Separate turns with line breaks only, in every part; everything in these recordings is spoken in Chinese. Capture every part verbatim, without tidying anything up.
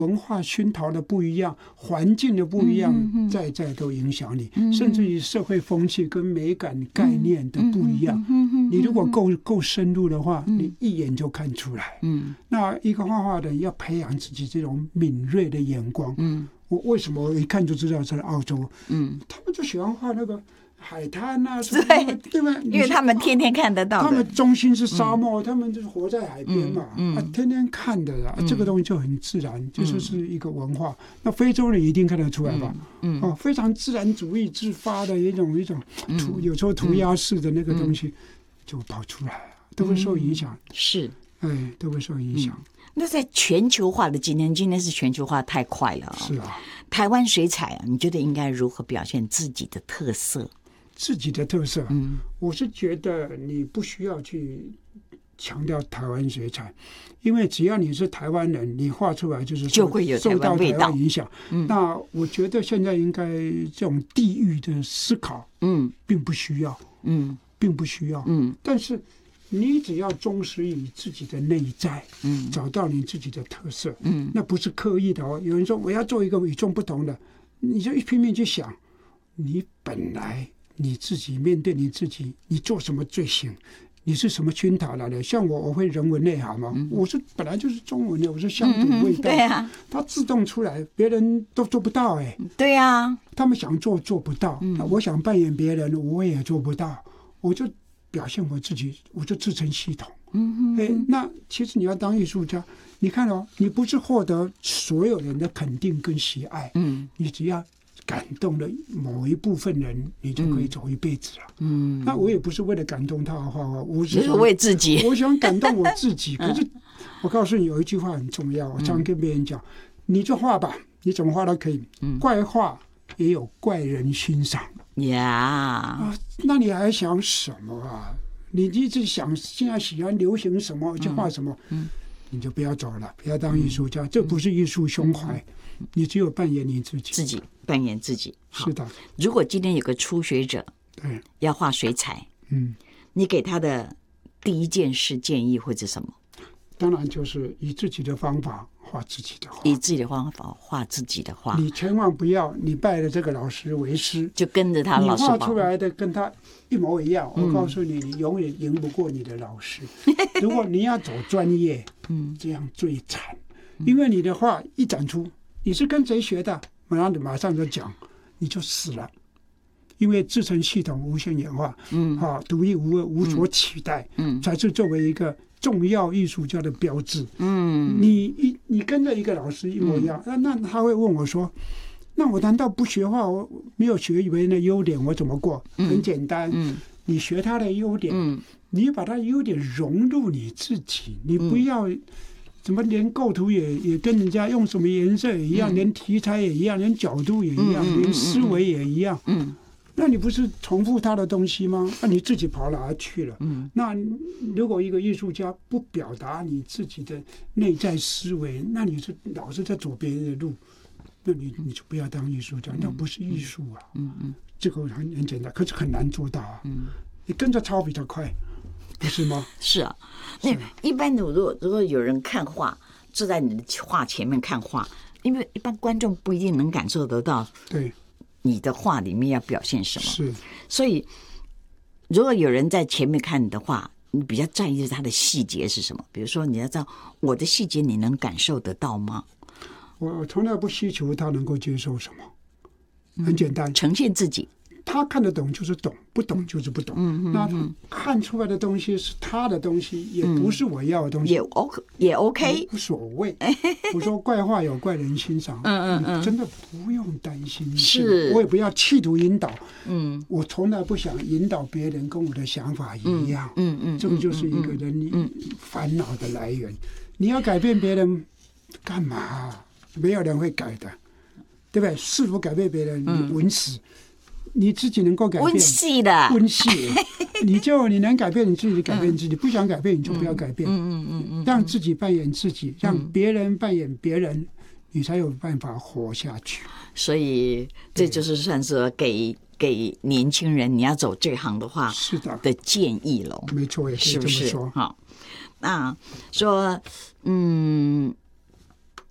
文化熏陶的不一样，环境的不一样，嗯嗯嗯在在都影响你，嗯嗯甚至于社会风气跟美感概念的不一样。嗯嗯嗯嗯嗯你如果够够深入的话，嗯、你一眼就看出来。嗯，那一个画画的人要培养自己这种敏锐的眼光。嗯，我为什么我一看就知道在澳洲？嗯，他们就喜欢画那个。海滩啊，对对吧？
因为他们天天看得到的，
他们中心是沙漠，嗯、他们就是活在海边嘛，嗯嗯、啊，天天看的啊，嗯、这个东西就很自然，嗯、就是是一个文化。那非洲人一定看得出来吧？嗯，嗯哦，非常自然主义自发的一种一种涂，有时候涂鸦式的那个东西就跑出来，都会受影响。
嗯、是，
哎，都会受影响。
嗯那在全球化的今天，今天是全球化太快了、哦。
是啊，
台湾水彩啊，你觉得应该如何表现自己的特色？
自己的特色，嗯，我是觉得你不需要去强调台湾水彩，因为只要你是台湾人，你画出来就是
就会有
受到台湾影响。
嗯，
那我觉得现在应该这种地域的思考，嗯，并不需要，嗯，并不需要，嗯，但是你只要忠实于自己的内在，嗯，找到你自己的特色，嗯，那不是刻意的哦。有人说我要做一个与众不同的，你就一拼命去想，你本来。你自己面对你自己，你做什么最行？你是什么熏陶来的？像我，我会人文内涵嘛，嗯、我是本来就是中文的，我是乡土味道，嗯、
对啊，
它自动出来，别人都做不到哎、欸。
对啊，
他们想做做不到，嗯、我想扮演别人，我也做不到，我就表现我自己，我就自成系统。嗯哎，那其实你要当艺术家，你看哦，你不是获得所有人的肯定跟喜爱，嗯，你只要。感动了某一部分人，你就可以走一辈子了。嗯，那我也不是为了感动他画画，我是
就是为自己。
我想感动我自己。可是我告诉你，有一句话很重要，我常常跟别人讲：你就画吧，你怎么画都可以。怪画也有怪人欣赏。
呀、
啊，那你还想什么啊？你一直想现在喜欢流行什么就画什么，嗯，你就不要走了，不要当艺术家，这不是艺术胸怀。你只有扮演你自己，
自己扮演自己。
是的。
如果今天有个初学者，
对，
要画水彩，嗯，你给他的第一件事建议或者什么？
当然就是以自己的方法画自己的画，
以自己的方法画自己的画。
你千万不要你拜了这个老师为师，
就跟着他老师
画出来的跟他一模一样。嗯、我告诉你，你永远赢不过你的老师。如果你要走专业，嗯，这样最惨，因为你的画一展出。你是跟谁学的？马上马上就讲，你就死了，因为自成系统、无限演化，嗯，啊，独一无二、无所取代，嗯，才是作为一个重要艺术家的标志。嗯，你一你跟着一个老师一模一样，那、嗯、那他会问我说：“那我难道不学画？我没有学别人的优点，我怎么过？”嗯、很简单，嗯，你学他的优点，嗯，你把他优点融入你自己，你不要。嗯怎么连构图也也跟人家用什么颜色也一样，嗯、连题材也一样，连角度也一样，嗯、连思维也一样。嗯，那你不是重复他的东西吗？那、啊、你自己跑哪去了？嗯，那如果一个艺术家不表达你自己的内在思维，那你是老是在走别人的路，那你你就不要当艺术家，那不是艺术啊。嗯嗯，这个很很简单，可是很难做到啊。嗯，你跟着抄比较快。不是吗？
是啊，那一般的，如果如果有人看画，坐在你的画前面看画，因为一般观众不一定能感受得到，
对，
你的画里面要表现什么。
是，
所以如果有人在前面看你的画，你比较在意它的细节是什么？比如说，你要知道我的细节，你能感受得到吗？
我我从来不需求他能够接受什么，很简单，
嗯、呈现自己。
他看得懂就是懂，不懂就是不懂。嗯嗯、那看出来的东西是他的东西，也不是我要的东西，
也 OK， 也 OK，
无所谓。我说怪画有怪人欣赏，嗯嗯嗯，真的不用担心。
是，
我也不要企图引导。嗯，我从来不想引导别人跟我的想法一样。嗯 嗯, 嗯，这个就是一个人烦恼的来源。你要改变别人干嘛？没有人会改的，对不对？试图改变别人，你稳死。你自己能够改变，
温系的
温系，你就你能改变你自己，改变自己，嗯、不想改变你就不要改变，嗯嗯嗯嗯，让自己扮演自己，让别人扮演别人，你才有办法活下去。
所以这就是算是给给年轻人你要走这行的话，
是的
的建议喽。
没错，也可以这么说。是不是？
好，那说嗯。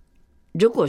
如果